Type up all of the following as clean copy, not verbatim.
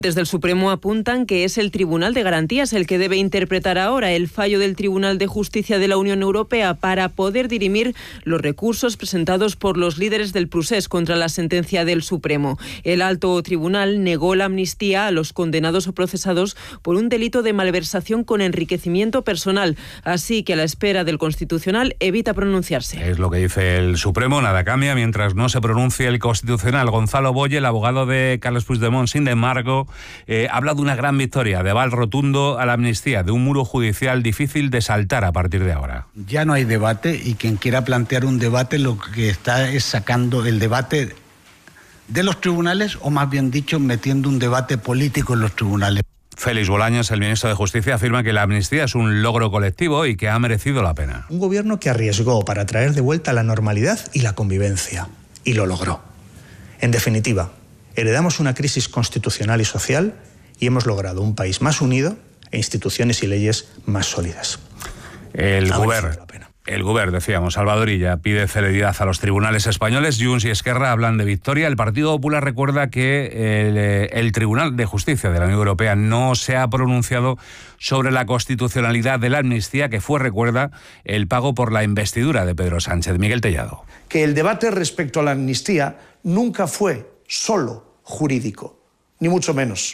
Desde el Supremo apuntan que es el Tribunal de Garantías el que debe interpretar ahora el fallo del Tribunal de Justicia de la Unión Europea para poder dirimir los recursos presentados por los líderes del procés contra la sentencia del Supremo. El alto tribunal negó la amnistía a los condenados o procesados por un delito de malversación con enriquecimiento personal, así que a la espera del Constitucional evita pronunciarse. Es lo que dice el Supremo, nada cambia mientras no se pronuncie el Constitucional. Gonzalo Boye, el abogado de Carles Puigdemont, sin embargo, habla de una gran victoria, de aval rotundo a la amnistía, de un muro judicial difícil de saltar a partir de ahora. Ya no hay debate y quien quiera plantear un debate lo que está es sacando el debate de los tribunales, o más bien dicho, metiendo un debate político en los tribunales. Félix Bolaños, el ministro de Justicia, afirma que la amnistía es un logro colectivo y que ha merecido la pena. Un gobierno que arriesgó para traer de vuelta la normalidad y la convivencia, y lo logró. En definitiva, heredamos una crisis constitucional y social y hemos logrado un país más unido e instituciones y leyes más sólidas. El Govern, decíamos, Salvador Illa, pide celeridad a los tribunales españoles. Junts y Esquerra hablan de victoria. El Partido Popular recuerda que el Tribunal de Justicia de la Unión Europea no se ha pronunciado sobre la constitucionalidad de la amnistía, que fue, recuerda, el pago por la investidura de Pedro Sánchez. Miguel Tellado. Que el debate respecto a la amnistía nunca fue solo jurídico, ni mucho menos.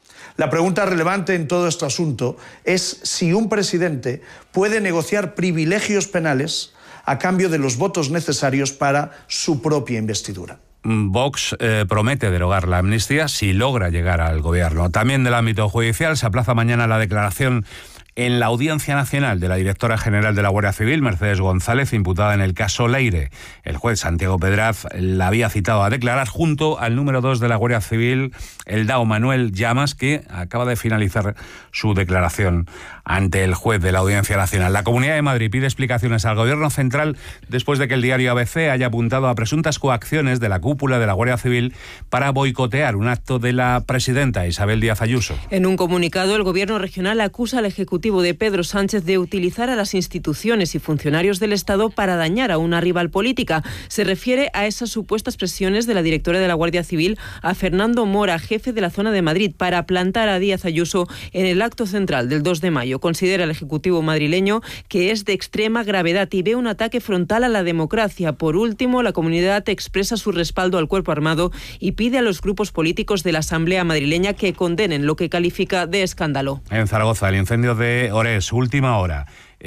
La pregunta relevante en todo este asunto es si un presidente puede negociar privilegios penales a cambio de los votos necesarios para su propia investidura. Vox promete derogar la amnistía si logra llegar al gobierno. También del ámbito judicial se aplaza mañana la declaración en la Audiencia Nacional de la directora general de la Guardia Civil, Mercedes González, imputada en el caso Leire. El juez Santiago Pedraz la había citado a declarar junto al número 2 de la Guardia Civil, el DAO Manuel Llamas, que acaba de finalizar su declaración ante el juez de la Audiencia Nacional. La Comunidad de Madrid pide explicaciones al Gobierno central después de que el diario ABC haya apuntado a presuntas coacciones de la cúpula de la Guardia Civil para boicotear un acto de la presidenta Isabel Díaz Ayuso. En un comunicado, el Gobierno regional acusa al Ejecutivo de Pedro Sánchez de utilizar a las instituciones y funcionarios del Estado para dañar a una rival política. Se refiere a esas supuestas presiones de la directora de la Guardia Civil a Fernando Mora, jefe de la zona de Madrid, para plantar a Díaz Ayuso en el acto central del 2 de mayo. Considera el Ejecutivo madrileño que es de extrema gravedad y ve un ataque frontal a la democracia. Por último, la comunidad expresa su respaldo al cuerpo armado y pide a los grupos políticos de la Asamblea madrileña que condenen lo que califica de escándalo. En Zaragoza, el incendio de Orés, última hora.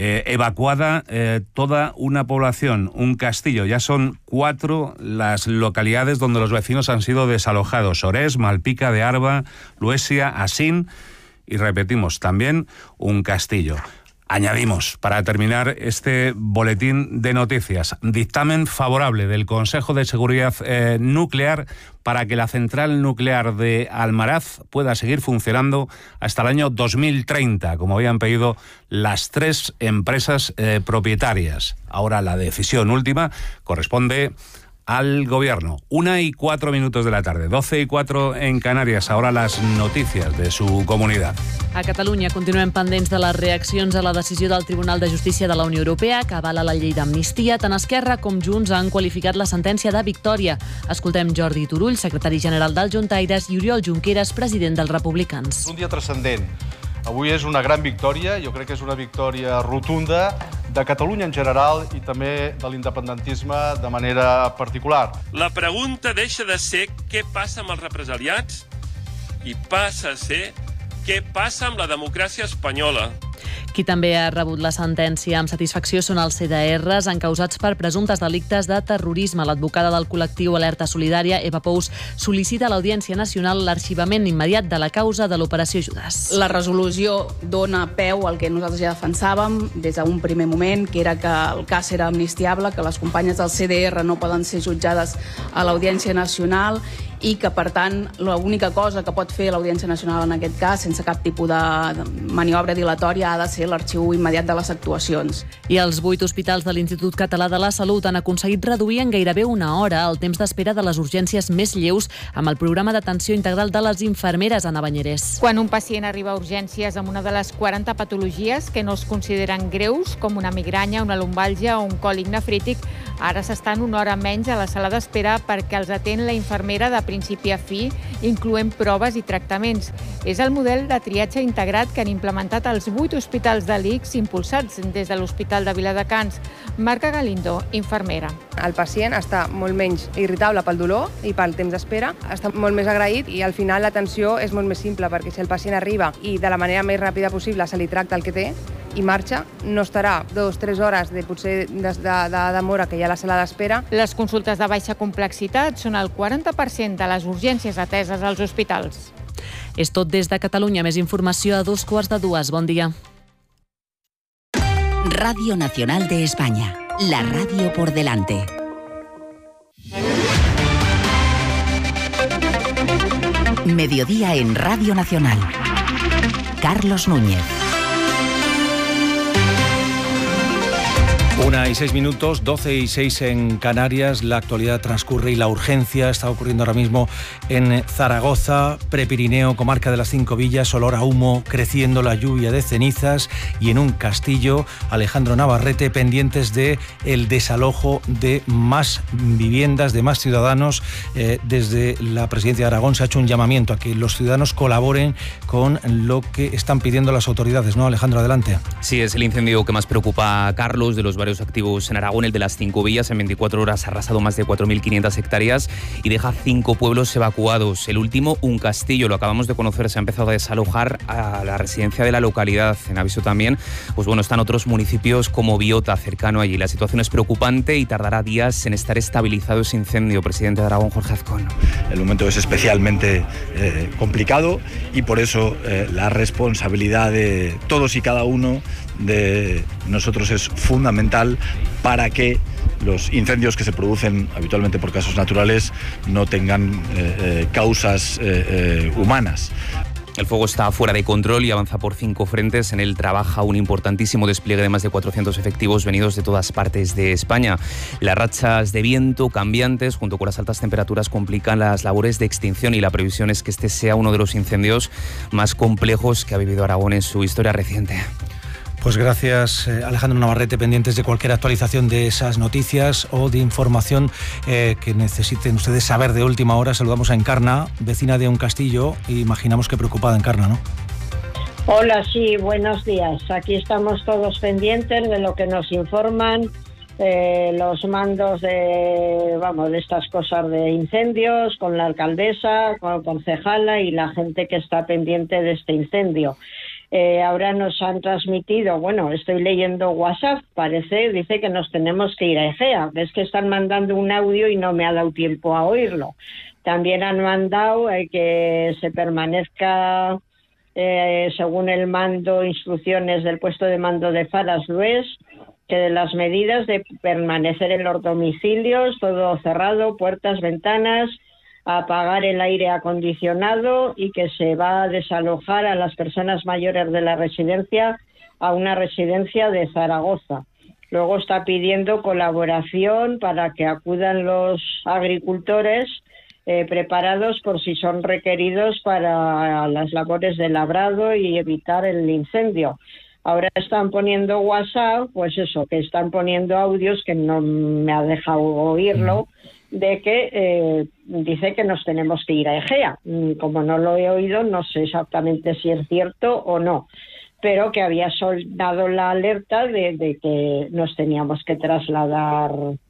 Evacuada toda una población, un castillo. Ya son 4 las localidades donde los vecinos han sido desalojados. Orés, Malpica de Arba, Luesia, Asín y, repetimos, también un castillo. Añadimos, para terminar este boletín de noticias, dictamen favorable del Consejo de Seguridad Nuclear para que la central nuclear de Almaraz pueda seguir funcionando hasta el año 2030, como habían pedido las 3 empresas propietarias. Ahora la decisión última corresponde al Gobierno. 1:04 de la tarde, 12:04 en Canàries. Ahora las noticias de su comunitat. A Catalunya continuem pendents de les reaccions a la decisió del Tribunal de Justícia de la Unió Europea que avala la llei d'amnistia. Tant Esquerra com Junts han qualificat la sentència de victòria. Escoltem Jordi Turull, secretari general dels Juntaires, i Oriol Junqueras, president dels Republicans. Un dia transcendent. Avui és una gran victòria, jo crec que és una victòria rotunda de Catalunya en general i també de l'independentisme de manera particular. La pregunta deixa de ser què passa amb els represaliats i passa a ser què passa amb la democràcia espanyola. Qui també ha rebut la sentència amb satisfacció són els CDRs encausats per presumptes delictes de terrorisme. L'advocada del col·lectiu Alerta Solidària, Eva Pous, sol·licita a l'Audiència Nacional l'arxivament immediat de la causa de l'Operació Judes. La resolució dona peu al que nosaltres ja defensàvem des d'un primer moment, que era que el cas era amnistiable, que les companyes del CDR no poden ser jutjades a l'Audiència Nacional i que, per tant, l'única cosa que pot fer l'Audiència Nacional en aquest cas, sense cap tipus de maniobra dilatòria, ha de ser l'arxiu immediat de les actuacions. I els 8 hospitals de l'Institut Català de la Salut han aconseguit reduir en gairebé una hora el temps d'espera de les urgències més lleus amb el programa d'atenció integral de les infermeres, Anna Banyeres. Quan un pacient arriba a urgències amb una de les 40 patologies que no es consideren greus, com una migranya, una lumbàlgia o un còlic nefrític, Ara s'estan una hora menys a la sala d'espera perquè els atén la infermera de principi a fi, incloent proves i tractaments. És el model de triatge integrat que han implementat els 8 hospitals de l'ICS impulsats des de l'Hospital de Viladecans. Marca Galindo, infermera. El pacient està molt menys irritable pel dolor i pel temps d'espera, està molt més agraït i al final l'atenció és molt més simple, perquè si el pacient arriba i de la manera més ràpida possible se li tracta el que té i marxa, no estarà 2-3 hores de potser de demora que hi ha a la sala d'espera. Les consultes de baixa complexitat són el 40% de les urgències ateses als hospitals. És tot des de Catalunya. Més informació a 2:15. Bon dia. Radio Nacional de España. La radio por delante. Mediodía en Radio Nacional. Carlos Núñez. 1:06, 12:06 en Canarias. La actualidad transcurre y la urgencia está ocurriendo ahora mismo en Zaragoza, Prepirineo, comarca de las 5 Villas, olor a humo, creciendo la lluvia de cenizas, y en un castillo, Alejandro Navarrete, pendientes de el desalojo de más viviendas, de más ciudadanos. Desde la Presidencia de Aragón se ha hecho un llamamiento a que los ciudadanos colaboren con lo que están pidiendo las autoridades, ¿no, Alejandro? Adelante. Sí, es el incendio que más preocupa a Carlos, de los varios activos en Aragón. El de las 5 Villas en 24 horas ha arrasado más de 4.500 hectáreas y deja 5 pueblos evacuados. El último, un castillo, lo acabamos de conocer, se ha empezado a desalojar a la residencia de la localidad. En aviso también, pues bueno, están otros municipios como Biota, cercano allí. La situación es preocupante y tardará días en estar estabilizado ese incendio. Presidente de Aragón, Jorge Azcón. El momento es especialmente complicado y por eso la responsabilidad de todos y cada uno de nosotros es fundamental para que los incendios que se producen habitualmente por causas naturales no tengan causas humanas. El fuego está fuera de control y avanza por 5 frentes. En él trabaja un importantísimo despliegue de más de 400 efectivos venidos de todas partes de España. Las rachas de viento cambiantes, junto con las altas temperaturas, complican las labores de extinción y la previsión es que este sea uno de los incendios más complejos que ha vivido Aragón en su historia reciente. Pues gracias, Alejandro Navarrete, pendientes de cualquier actualización de esas noticias o de información que necesiten ustedes saber de última hora. Saludamos a Encarna, vecina de un castillo, e imaginamos que preocupada, Encarna, ¿no? Hola, sí, buenos días. Aquí estamos todos pendientes de lo que nos informan los mandos de estas cosas de incendios, con la alcaldesa, con la concejala y la gente que está pendiente de este incendio. Ahora nos han transmitido, estoy leyendo WhatsApp, dice que nos tenemos que ir a Egea. Es que están mandando un audio y no me ha dado tiempo a oírlo. También han mandado que se permanezca, según el mando, instrucciones del puesto de mando de Faras Lues, que de las medidas de permanecer en los domicilios, todo cerrado, puertas, ventanas, apagar el aire acondicionado y que se va a desalojar a las personas mayores de la residencia a una residencia de Zaragoza. Luego está pidiendo colaboración para que acudan los agricultores preparados por si son requeridos para las labores de labrado y evitar el incendio. Ahora están poniendo WhatsApp, que están poniendo audios que no me ha dejado oírlo, de que dice que nos tenemos que ir a Egea. Como no lo he oído, no sé exactamente si es cierto o no, pero que había dado la alerta de que nos teníamos que trasladar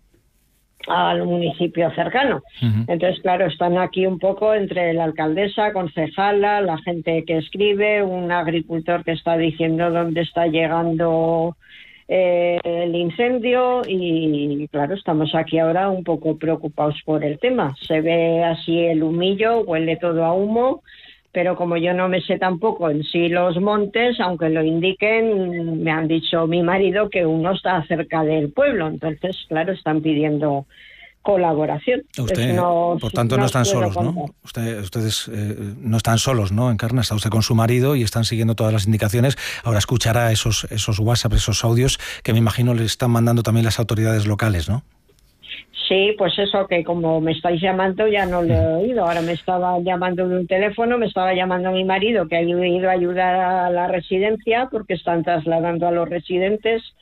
al municipio cercano. Entonces, claro, están aquí un poco entre la alcaldesa, concejala, la gente que escribe, un agricultor que está diciendo dónde está llegando el incendio y claro, estamos aquí ahora un poco preocupados por el tema. Se ve así el humillo, huele todo a humo, pero como yo no me sé tampoco en sí los montes, aunque lo indiquen, me han dicho mi marido que uno está cerca del pueblo, entonces claro, están pidiendo colaboración. Usted, por tanto, no están solos, ¿no? Ustedes no están solos, ¿no? Encarna, está usted con su marido y están siguiendo todas las indicaciones. Ahora escuchará esos WhatsApp, esos audios que me imagino le están mandando también las autoridades locales, ¿no? Sí, pues eso, que como me estáis llamando ya no lo he oído. Ahora me estaba llamando de un teléfono, me estaba llamando mi marido que ha ido a ayudar a la residencia porque están trasladando a los residentes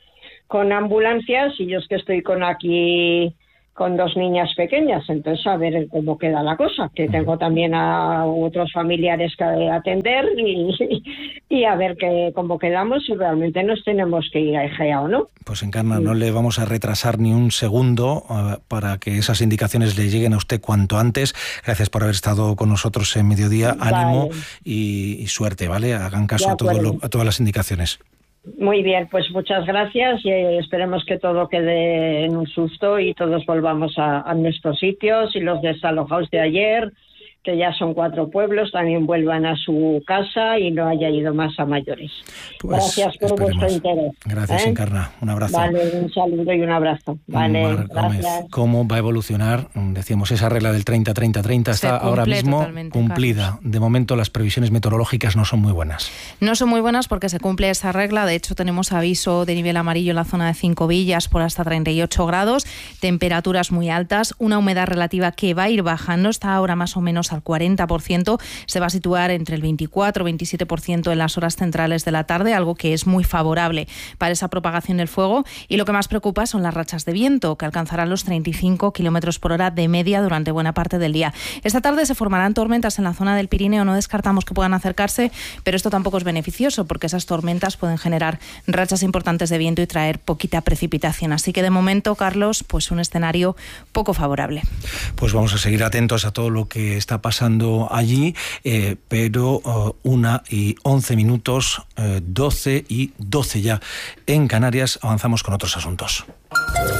ambulancias, y yo es que estoy aquí con 2 niñas pequeñas, entonces a ver cómo queda la cosa, que tengo también a otros familiares que atender y a ver cómo quedamos, si realmente nos tenemos que ir a Egea o no. Pues Encarna, no le vamos a retrasar ni un segundo para que esas indicaciones le lleguen a usted cuanto antes. Gracias por haber estado con nosotros en Mediodía. Ánimo y suerte, ¿vale? Hagan caso a todas las indicaciones. Muy bien, pues muchas gracias y esperemos que todo quede en un susto y todos volvamos a nuestros sitios, y los desalojados de ayer, que ya son 4 pueblos, también vuelvan a su casa y no haya ido más a mayores. Pues gracias por vuestro interés. Gracias, Encarna. Un abrazo. Vale, un saludo y un abrazo. Vale, Mar Gómez, ¿cómo va a evolucionar? Decíamos, esa regla del 30-30-30 está ahora mismo cumplida. Carlos. De momento las previsiones meteorológicas no son muy buenas. No son muy buenas porque se cumple esa regla. De hecho, tenemos aviso de nivel amarillo en la zona de 5 Villas por hasta 38 grados, temperaturas muy altas, una humedad relativa que va a ir bajando, está ahora más o menos al 40%, se va a situar entre el 24-27% en las horas centrales de la tarde, algo que es muy favorable para esa propagación del fuego, y lo que más preocupa son las rachas de viento, que alcanzarán los 35 km por hora de media durante buena parte del día. Esta tarde se formarán tormentas en la zona del Pirineo, no descartamos que puedan acercarse, pero esto tampoco es beneficioso porque esas tormentas pueden generar rachas importantes de viento y traer poquita precipitación. Así que de momento, Carlos, pues un escenario poco favorable. Pues vamos a seguir atentos a todo lo que está pasando allí, pero 1:11, 12:12 ya en Canarias. Avanzamos con otros asuntos.